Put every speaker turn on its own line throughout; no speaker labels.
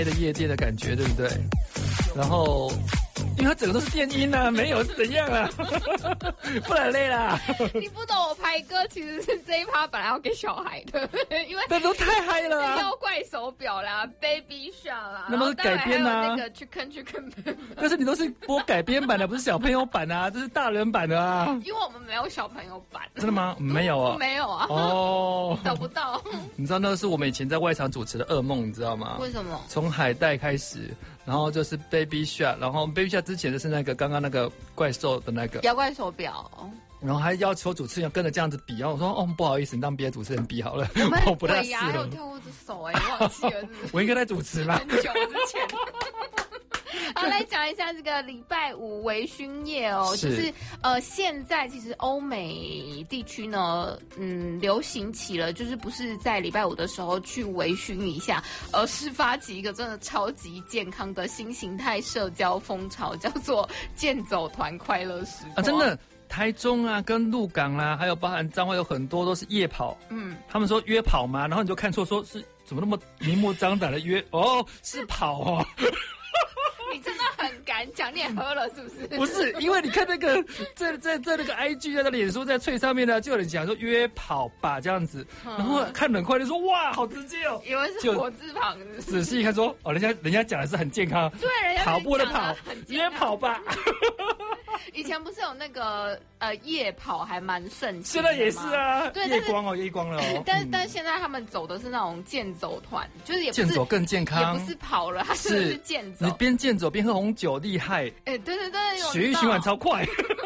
的夜店的感觉，对不对？然后。因为它整个都是电音啊，没有是怎样啊？不然累啦。
你不懂我拍歌其实是这一趴本来要给小孩的，因为
但都太嗨了啊！
妖怪手表啦 ，Baby Shark 啦，
那都是改编啊。
那个 Chicken，
但是你都是播改编版的，不是小朋友版啊，这是大人版的啊。
因为我们没有小朋友版。
真的吗？没有啊。
没有啊。
哦，
找不到。
你知道那是我们以前在外场主持的噩梦，你知道吗？
为什么？
从海带开始。然后就是 Baby Shark， 然后 Baby Shark 之前就是那个刚刚那个怪兽的那个
妖怪手表，
然后还要求主持人跟着这样子比，然后我说哦不好意思，你让别的主持人比好了，我不太适合。
有跳过这首忘记了是不是
我应该在主持吧？
很久之前。好，来讲一下这个礼拜五微醺夜哦，就是现在其实欧美地区呢，流行起了，就是不是在礼拜五的时候去微醺一下，而是发起一个真的超级健康的新形态社交风潮，叫做健走团快乐时光啊，
真的。台中啊，跟鹿港啊，还有包含彰化有很多都是夜跑。他们说约跑嘛，然后你就看错，说是怎么那么明目张胆的约？哦，是跑哦。
你真的很敢讲，你也喝了是不是？
不是，因为你看那个在那个 IG 在那脸书在脆上面呢，就有人讲说约跑吧这样子，然后看很快就说哇好直接哦，
以为是火字旁是不是。
仔细一看说哦，人家讲的是很健康，
对，人家
跑步的跑，约跑吧。
以前不是有那个夜跑还蛮盛行，
现在也是啊，
对，
夜光哦，夜光了哦。
但现在他们走的是那种健走团，就是也不是
健走更健康，
也不是跑了，它是健走。
你边健走边喝红酒，厉害。
对对对，
血液循环超快。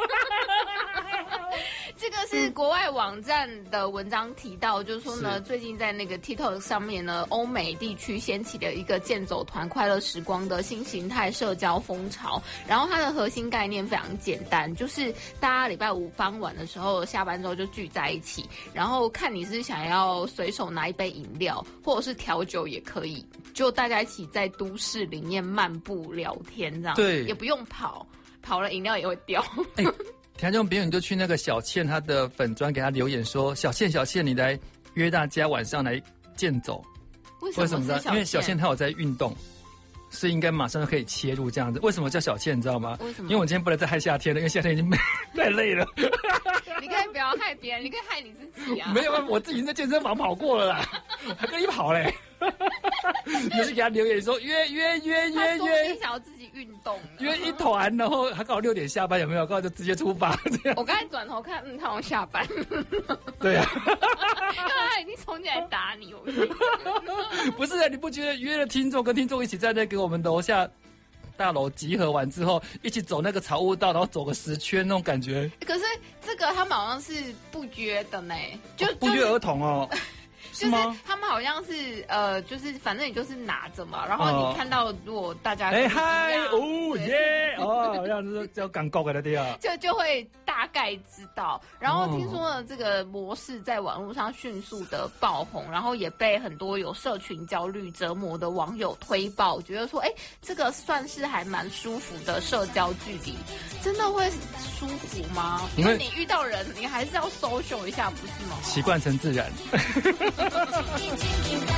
这个是国外网站的文章提到，就是说呢，最近在那个 TikTok 上面呢，欧美地区掀起了一个健走团快乐时光的新形态社交风潮。然后它的核心概念非常简单，就是大家礼拜五傍晚的时候下班之后就聚在一起，然后看你是想要随手拿一杯饮料，或者是调酒也可以，就大家一起在都市里面漫步聊天这样，
对，
也不用跑了饮料也会掉。
听众朋友，你就去那个小倩她的粉专给她留言说，小倩，你来约大家晚上来健走。为什么呢？因为小倩她有在运动，所以应该马上就可以切入这样子。为什么叫小倩你知道吗？
为什么？
因为我今天不能再害夏天了，因为夏天已经太累了。
你可以不要害别人，你可以害你自己啊。
没有，我自己在健身房跑过了啦，还跟你跑嘞。你是给他留言说约，
他想要自己运动，
约一团，然后他刚好6点下班，有没有？刚好就直接出发这样。
我刚才转头看，他要下班。
对啊，
他已经冲进来打你，
不是啊？你不觉得约了听众跟听众一起在那个我们楼下大楼集合完之后，一起走那个草悟道，然后走个10圈那种感觉？
可是这个他们好像是不约的呢，就
不约而同哦。
就是他们好像是就是反正你就是拿着嘛，然后你看到如果大家
嗨哦耶哦，这样子叫感觉的对啊，
就会大概知道。然后听说呢，这个模式在网络上迅速的爆红，然后也被很多有社群焦虑折磨的网友推爆，觉得说，这个算是还蛮舒服的社交距离，真的会舒服吗？因为你遇到人，你还是要 social 一下，不是吗？
习惯成自然。